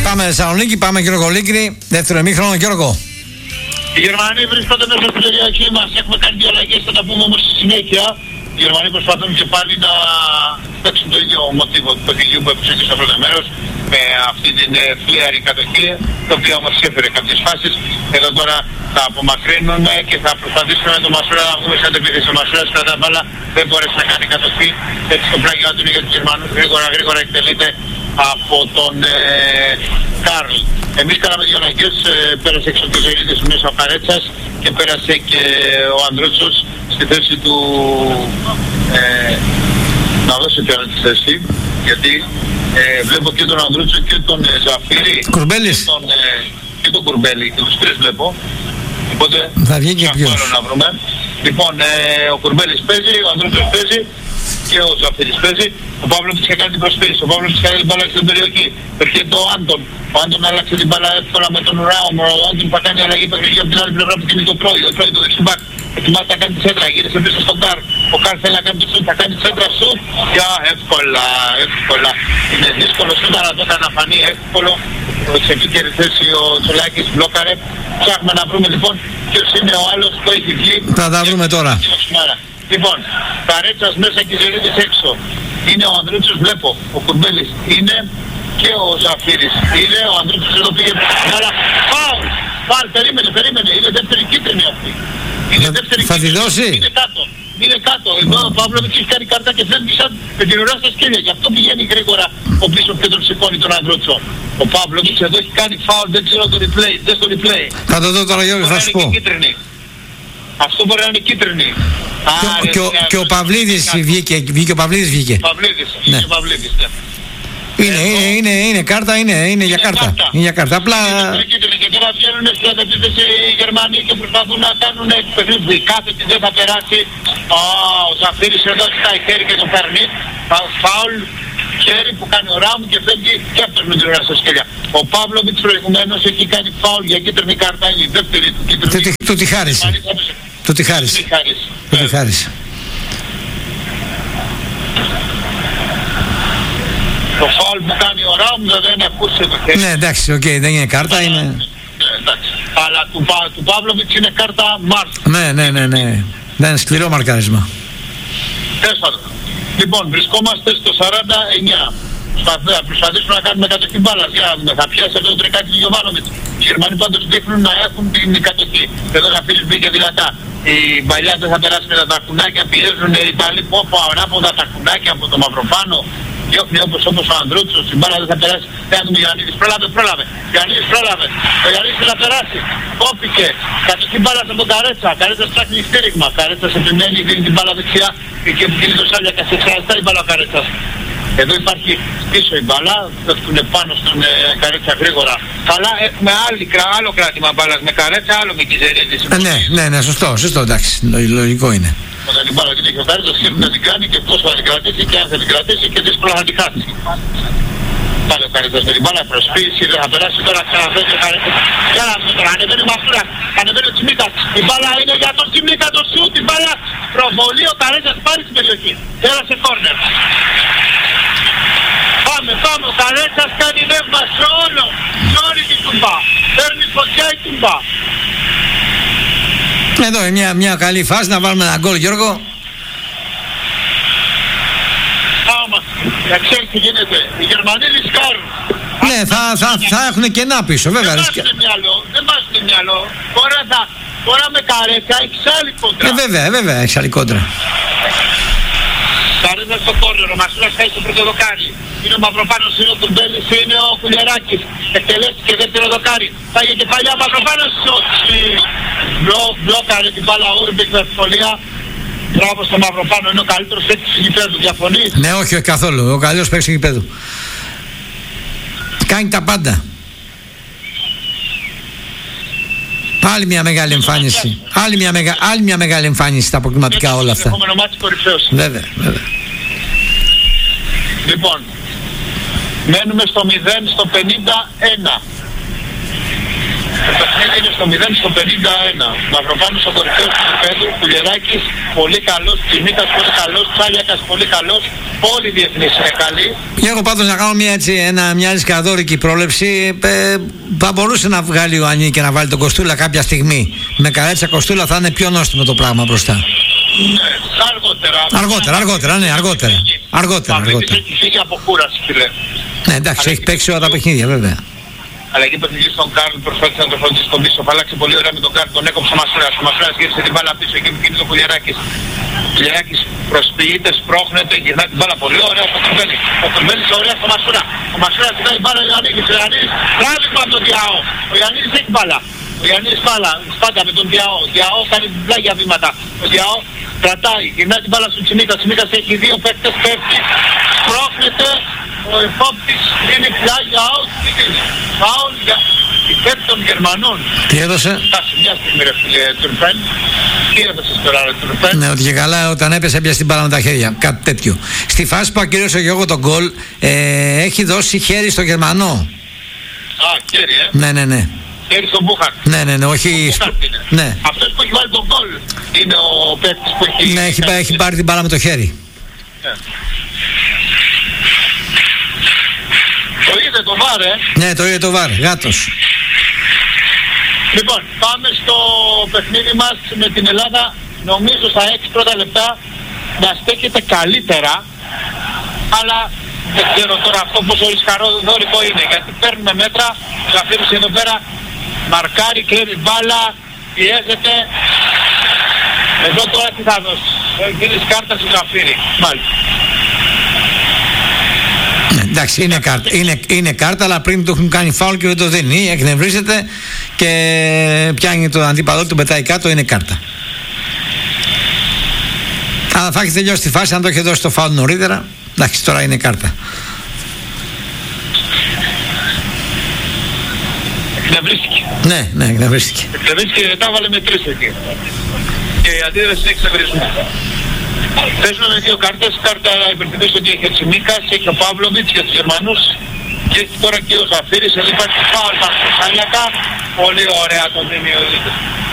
Πάμε Θεσσαλονίκη, πάμε Γιώργο Λίκρη. Δεύτερο ημίχρονο, Γιώργο. Οι Γερμανοί βρίσκονται μέσα στην περιοχή μας. Έχουμε κάνει δύο αλλαγές, θα τα πούμε όμως στη συνέχεια. Οι Γερμανοί προσπαθούν και πάλι να παίξουν το ίδιο μοτίβο του παιχνιδιού που έπαιξε και στο πρώτο μέρος, με αυτή την φλίαρη κατοχή, το οποίο όμως έφερε κάποιες φάσεις. Εδώ τώρα θα απομακρύνουμε και θα προσπαθήσουμε με τον Μασούρα να βγούμε σαν επίθεση. Ο Μασούρας κρατά μπάλα, δεν μπόρεσε να κάνει κατοχή. Έτσι το πλάγιο του είναι για τους Γερμανούς, γρήγορα εκτελείται από τον Καρλ. Εμείς κάναμε δύο αλλαγές, πέρασε έξω ο Ζερίδης μέσα ο Καρέτσας και πέρασε και ο Ανδρούτσος στη θέση του να δώσει τώρα τη θέση, γιατί βλέπω και τον Ανδρούτσο και τον Ζαφύρη Κουρμπέλης και τον Κουρμπέλη, και τους τρεις βλέπω, οπότε θα βγει και ποιος να βρούμε. Λοιπόν, ο Κουρμπέλης παίζει, ο Ανδρούτσος παίζει και ο Ζαφύρης παίζει. Ο Παύλος είχε κάνει την προσφύση, ο Παύλος είχε κάνει την μπάλα στην περιοχή. Έρχεται ο Άντων. Ο Άντων άλλαξε την μπάλα εύκολα με τον Ράουμ. Ο Άντων θα κάνει αλλαγή παιχνίδι από την άλλη πλευρά που κινεί το Πρόεδρο. Ο Πρόεδρο το δεξιμπάκ. Ετοιμάζεται να κάνει τη σέντρα, γύρισε πίσω στον Καρ. Ο Καρ θέλει να κάνει τη σέντρα, θα κάνει τη σέντρα σου. Για εύκολα. Είναι δύσκολο σήμερα να το έκανε να φανεί εύκολο. Σε επίκαιρη θέση ο Τσολάκης μπλόκαρε. Ψάχνουμε να βρούμε λοιπόν ποιος είναι ο άλλος που έχει βγει. Θα τα βρούμε τώρα. Λοιπόν, Καρέτσας μέσα και Ζερίδης έξω. Είναι ο Ανδρούτσος, βλέπω. Ο Κουρμπέλης είναι και ο Ζαφύρης. Είναι ο Ανδρούτσος εδώ πήγε. Αλλά φάουλ, περίμενε. Είναι δεύτερη κίτρινη αυτή. Θα τη δώσει. Είναι κάτω. Εδώ ο Παύλοβιτς έχει κάνει κάρτα και φεύγει σαν με την ουρά στα σκέλια. Γι' αυτό πηγαίνει γρήγορα ο πίσω και τον σηκώνει τον Ανδρούτσο. Ο Παύλοβιτς εδώ έχει κάνει φάουλ, δεν ξέρω το replay. Δεν στο replay. Θα το δω τώρα Γιώργο, θα σου πω. Αυτό μπορεί να είναι κίτρινη. Και ο Παυλίδης βγήκε. Ο Παυλίδης βγήκε. Ναι. Είναι κάρτα, είναι για κάρτα. Είναι για κάρτα. Απλά. Και τώρα βγαίνουν στην αντεπίθεση οι Γερμανοί και προσπαθούν να κάνουν παιχνίδι. Κάθε τι δεν θα περάσει. Ο Ζαφύρης εδώ κοιτάει χέρι και το παίρνει. Φάουλ χέρι που κάνει ο Ράουμ και φεύγει και αυτός με την ώρα στα σκέλια. Ο Παύλοβιτς προηγουμένως έχει κάνει φάουλ για κίτρινη κάρτα. Είναι η δεύτερη του κίτρινη. Του τη χάρισε. Του τη χάρισε. Το φάουλ που κάνει ο Ράουμ δεν ακούσε το χέρι. Ναι, εντάξει, δεν είναι κάρτα, είναι. Αλλά του Παύλοβιτς είναι κάρτα Μάρτ. Ναι. Δεν είναι σκληρό μαρκάρισμα. Τέσσερα. Λοιπόν, βρισκόμαστε στο 49. Θα προσπαθήσουμε να κάνουμε κατοχή μπάλας. Για να δούμε, θα πιάσει εδώ τρεκάκι του Γιωβάνοβιτς. Οι Γερμανοί πάντως δείχνουν να έχουν την κατοχή. Εδώ να φύγει μπήκε δυνατά. Η παλιά δεν θα περάσει με τα τακουνάκια, πιέζουν οι Ιταλοί πόπο ανάποδα τακουνάκια από το Μαυροπάνο. Διώχνει όπως ο Ανδρούτσος, η μπάλα δεν θα περάσει. Δεν θα δούμε Ιωαννίδης, πρόλαβε. Ιωαννίδης πρόλαβε. Ο Ιωαννίδης να περάσει. Κόπηκε. Κατοχή μπάλας από τον Καρέτσα. Καρέτσας ψάχνει στήριγμα. Καρέτσας επιμένει, δίνει την μπάλα δεξιά. Και που κινεί το Σάλιακας, εξαριστά η μπάλα ο Καρέτσας. Εδώ υπάρχει πίσω η μπάλα, πέφτουν πάνω στον Καρέτσα γρήγορα. Αλλά έχουμε άλλο κράτημα μπάλας με Καρέτσα, άλλο με Κιζερίδης. Ναι, σωστό, εντάξει, λογικό είναι. Όταν την μπάλα την έχει ο Καρέτσας, σκέφτεται να την κάνει και πώς θα την κρατήσει και αν θα την κρατήσει και δύσκολα θα την χάσει. Πάλι ο Καρέτσας με την μπάλα, προσποίηση, δεν θα περάσει τώρα, ξαναφέρει ο Καρέτσας. Κάναμε τώρα, ανεβαίνει ο Μασούρας, ανεβαίνει ο Τσιμίκας. Η μπάλα είναι για τον Τσιμίκα, το σουτ, η μπάλα προβολή, ο Καρέτσας πάρει στην περιοχή. Πέρασε κόρνερ. Πάμε, ο Καρέτσας κάνει νεύμα σε όλη την τουμπά. Παίρνει φωτιά η τουμπά. Εδώ είναι μια καλή φάση να βάλουμε ένα γκολ, Γιώργο. Για ξέρεις τι γίνεται. Οι Γερμανοί ρισκάρουν. Ναι, θα έχουν κενά πίσω, βέβαια. Δεν βάζουν μυαλό. Τώρα με Καρέτσα έχεις άλλη κόντρα. Βέβαια, έχεις άλλη κόντρα. Καρέτσα στο κόρνερ, ο Μασούρας θα έχει το πρώτο δοκάρι. Είναι ο Μαυροπάνος, είναι ο Κουρμπέλης, είναι ο Κουλιεράκης. Εκτελέστηκε δεύτερο δοκάρι. Θα είχε κεφαλιά ο Μαυροπάνος. Μπλόκαρε την μπάλα Ούρμπικ με ευκολία. Μπράβο στο Μαυροπάνο, είναι ο καλύτερος παίκτης του γηπέδου. Διαφωνείς? Ναι, όχι καθόλου. Ο καλύτερος παίκτης του γηπέδου. Κάνει τα πάντα. Άλλη μια μεγάλη εμφάνιση. Άλλη μια μεγάλη εμφάνιση στα αποκλειματικά όλα αυτά. Βέβαια. Λοιπόν, μένουμε στο 0 στο 51. Το παιχνίδι είναι στο 0 στο 51. Μαυροβάνος ο κορυφαίος του γηπέδου, Κουλιεράκης πολύ καλός, Τσιμίκας πολύ καλός, Τσάλιακας πολύ καλός, όλοι οι διεθνείς είναι καλοί. Εγώ πάντως να κάνω μια ρισκαδόρικη πρόληψη. Θα μπορούσε να βγάλει ο Ανή και να βάλει τον Κοστούλα κάποια στιγμή. Με καρέτσα Κοστούλα θα είναι πιο νόστιμο το πράγμα μπροστά. Ναι, αργότερα. Έχει φύγει από κούραση, φίλε. Ναι, εντάξει, έχει παίξει όλα τα παιχνίδια, βέβαια. Αλλαγή παιχνίδι στον Κάρλ, προσπάθησε να το φροντίσει στον πίσω. Φάλαξε πολύ ωραία με τον Κάρλ, τον έκοψε ο Μασούρας. Ο Μασούρας γύρισε την μπάλα πίσω εκεί που κινείται ο Κουλιεράκης. Ο Κουλιεράκης προσποιείται, σπρώχνεται, γυρνά την μπάλα πολύ ωραία στο Κουρμπέλη. Ο Κουρμπέλης ωραία στο Μασούρα. Ο Μασούρας κοιτάει την μπάλα, ο Ιωαννίδης. Ο Ιωαννίδης τράβημα από τον Διαό. Ο Ιωαννίδης έχει μπάλα. Ο Ιωαννίδης σπάτα με τον Διαό. Ο Διαό κάνει πλάγια βήματα. Ο Διαό κρατάει, γυρνά την μπάλα στον Τσιμίκα. Ο Τσιμίκας έχει δύο παίκτες, πέφτει, σπρώχνεται. Ο επόπτης είναι πλάγια out, φάουλ για υπέρ των Γερμανών. Τι έδωσε? Φτάσει μια στιγμή ρε φίλε Τουρπέν. Τι έδωσες τώρα ρε Τουρπέν? Ναι, ότι και καλά όταν έπεσε έπιασε την μπάλα με τα χέρια. Κάτι τέτοιο. Στη φάση που ακυρώσε ο Γιώργο τον γκολ, έχει δώσει χέρι στο Γερμανό. Α, χέρι Ναι. Χέρι στον Μπούχαρτ. Ναι, όχι. Ναι. Αυτός που έχει βάλει τον γκολ είναι ο παίκτης που έχει... Ναι, έχει πάρει την μπάλα με το χέρι. Ναι. Το είδε το βάρ, Ναι, το είδε το βάρ, γάτος. Λοιπόν, πάμε στο παιχνίδι μας με την Ελλάδα. Νομίζω στα 6 πρώτα λεπτά να στέκεται καλύτερα, αλλά δεν ξέρω τώρα αυτό πόσο ρισκαρόδορικο είναι, γιατί παίρνουμε μέτρα. Ο Ζαφύρης εδώ πέρα μαρκάρει, κλέβει μπάλα, πιέζεται. Εδώ τώρα τι θα δώσει? Δίνεις κάρτα στο Ζαφύρη, μάλιστα. Εντάξει, είναι κάρτα, αλλά πριν το έχουν κάνει φάουλ και δεν το δίνει. Εκνευρίζεται και πιάνει το αντίπαλο, του πετάει κάτω, είναι κάρτα. Αλλά θα έχει τελειώσει τη φάση, αν το είχε δώσει το φάουλ νωρίτερα. Εντάξει, τώρα είναι κάρτα. Εκνευρίστηκε. Ναι, εκνευρίστηκε. Εκνευρίστηκε και τα έβαλε με 3 εκεί. Και η αντίδραση είναι εκνευρισμό. Παίζουμε με 2 κάρτες, κάρτα υπερθυμίσω ότι έχει ο Τσιμίκας, έχει ο Παύλοβιτς για τους Γερμανούς και έχει τώρα και ο Ζαφύρης, εδώ υπάρχει φάουλ από τον Σάλιακα, πολύ ωραία τον δίνει ο